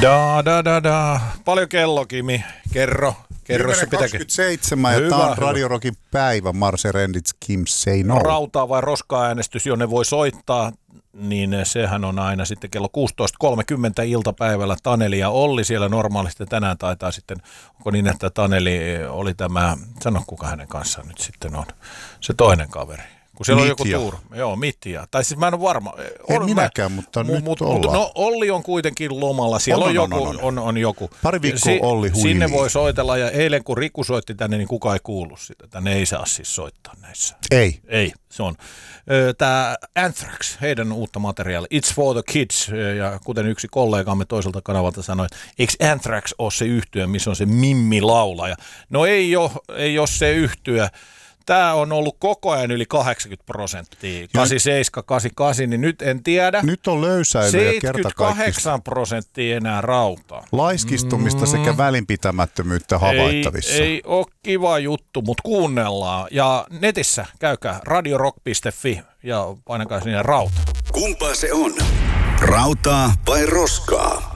Da. Paljon kello, Kimi? Kerro. 27 ja tämä on Radio Rockin päivä. Marse Rendits, Kim Say No. Rautaa vai roskaa-äänestys, jonne voi soittaa, niin sehän on aina sitten kello 16.30 iltapäivällä. Taneli ja Olli siellä normaalisti. Tänään taitaa sitten, onko niin, että Taneli oli tämä, sano kuka hänen kanssaan nyt sitten on, se toinen kaveri. Kun siellä Mitja. on joku tuur. Joo, Mitja. Tai siis mä en ole varma. En minäkään, mutta nyt ollaan. No Olli on kuitenkin lomalla. Siellä on joku. Pari viikkoa Olli huili. Sinne voi soitella ja eilen kun Riku soitti tänne, niin kukaan ei kuullut sitä. Tänne ei saa siis soittaa näissä. Ei, se on. Tämä Anthrax, heidän uutta materiaalia. It's for the kids. Ja kuten yksi kollegaamme toiselta kanavalta sanoi, että eikö Anthrax ole se yhtye, missä on se Mimmi laulaja? No ei ole se yhtye. Tämä on ollut koko ajan yli 80%, 87, 88, niin nyt en tiedä. Nyt on löysäilyjä kertakaikkista. 78% enää rautaa. Laiskistumista sekä välinpitämättömyyttä havaittavissa. Ei ole kiva juttu, mutta kuunnellaan. Ja netissä käykää radiorock.fi ja painakaa sinne rauta. Kumpaa se on? Rautaa vai roskaa?